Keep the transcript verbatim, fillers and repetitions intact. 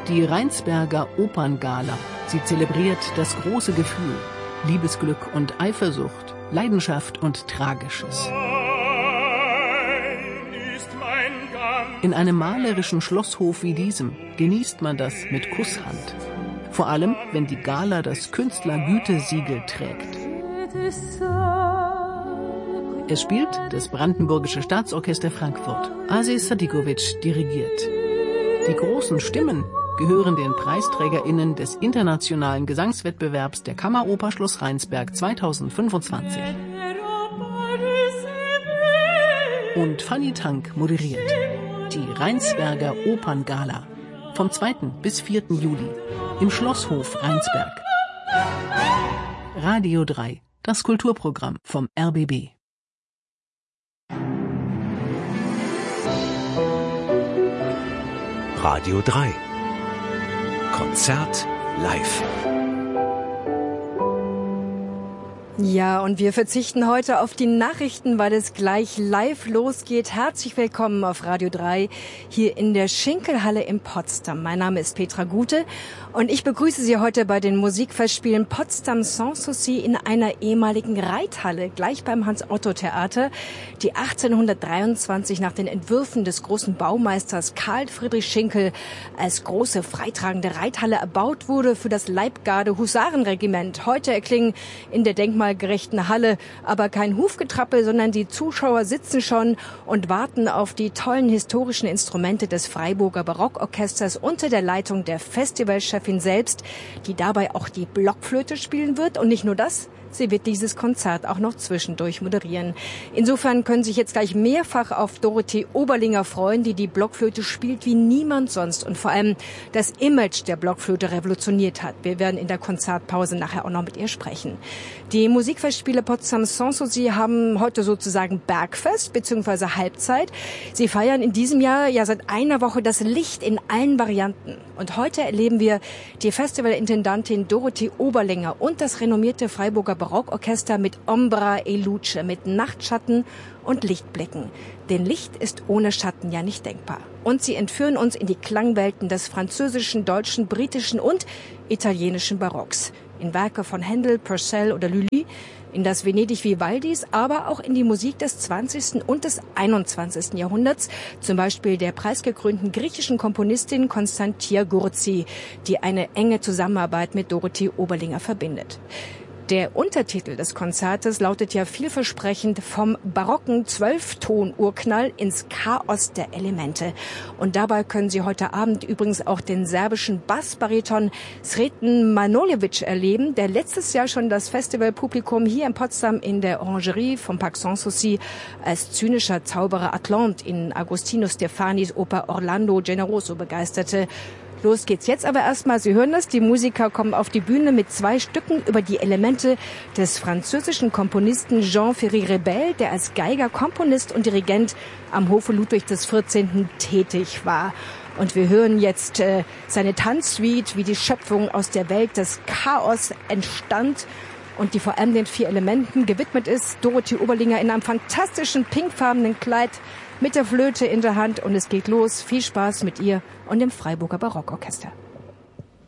Die Rheinsberger Operngala. Sie zelebriert das große Gefühl, Liebesglück und Eifersucht, Leidenschaft und Tragisches. In einem malerischen Schlosshof wie diesem genießt man das mit Kusshand. Vor allem, wenn die Gala das Künstlergütesiegel trägt. Es spielt das Brandenburgische Staatsorchester Frankfurt. Aziz Sadikovic dirigiert. Die großen Stimmen gehören den PreisträgerInnen des internationalen Gesangswettbewerbs der Kammeroper Schloss Rheinsberg zweitausendfünfundzwanzig. Und Fanny Tank moderiert die Rheinsberger Operngala vom zweiten bis vierten Juli im Schlosshof Rheinsberg. Radio drei, das Kulturprogramm vom R B B. Radio drei. Konzert live. Ja, und wir verzichten heute auf die Nachrichten, weil es gleich live losgeht. Herzlich willkommen auf Radio drei hier in der Schinkelhalle in Potsdam. Mein Name ist Petra Gute und ich begrüße Sie heute bei den Musikfestspielen Potsdam Sans Souci in einer ehemaligen Reithalle, gleich beim Hans-Otto-Theater, die achtzehnhundertdreiundzwanzig nach den Entwürfen des großen Baumeisters Karl Friedrich Schinkel als große freitragende Reithalle erbaut wurde für das Leibgarde-Husarenregiment. Heute erklingen in der Denkmal gerechten Halle, aber kein Hufgetrappel, sondern die Zuschauer sitzen schon und warten auf die tollen historischen Instrumente des Freiburger Barockorchesters unter der Leitung der Festivalchefin selbst, die dabei auch die Blockflöte spielen wird. Und nicht nur das, sie wird dieses Konzert auch noch zwischendurch moderieren. Insofern können Sie sich jetzt gleich mehrfach auf Dorothee Oberlinger freuen, die die Blockflöte spielt wie niemand sonst und vor allem das Image der Blockflöte revolutioniert hat. Wir werden in der Konzertpause nachher auch noch mit ihr sprechen. Die Musikfestspiele Potsdam Sans Souci haben heute sozusagen Bergfest bzw. Halbzeit. Sie feiern in diesem Jahr ja seit einer Woche das Licht in allen Varianten. Und heute erleben wir die Festivalintendantin Dorothee Oberlinger und das renommierte Freiburger Barockorchester mit Ombra e Luce, mit Nachtschatten und Lichtblicken. Denn Licht ist ohne Schatten ja nicht denkbar. Und sie entführen uns in die Klangwelten des französischen, deutschen, britischen und italienischen Barocks. In Werke von Händel, Purcell oder Lully, in das Venedig Vivaldis, aber auch in die Musik des zwanzigsten und des einundzwanzigsten Jahrhunderts, zum Beispiel der preisgekrönten griechischen Komponistin Konstantia Gurzi, die eine enge Zusammenarbeit mit Dorothee Oberlinger verbindet. Der Untertitel des Konzertes lautet ja vielversprechend vom barocken Zwölfton-Urknall ins Chaos der Elemente. Und dabei können Sie heute Abend übrigens auch den serbischen Bassbariton Sreten Manoljevic erleben, der letztes Jahr schon das Festivalpublikum hier in Potsdam in der Orangerie vom Parc Sans Souci als zynischer Zauberer Atlante in Agostino Stefanis Oper Orlando Generoso begeisterte. Los geht's jetzt aber erstmal, Sie hören das, die Musiker kommen auf die Bühne mit zwei Stücken über die Elemente des französischen Komponisten Jean-Ferry Rebel, der als Geiger, Komponist und Dirigent am Hofe Ludwig des vierzehnten tätig war. Und wir hören jetzt äh, seine Tanzsuite, wie die Schöpfung aus der Welt des Chaos entstand und die vor allem den vier Elementen gewidmet ist. Dorothee Oberlinger in einem fantastischen pinkfarbenen Kleid mit der Flöte in der Hand und es geht los. Viel Spaß mit ihr und dem Freiburger Barockorchester.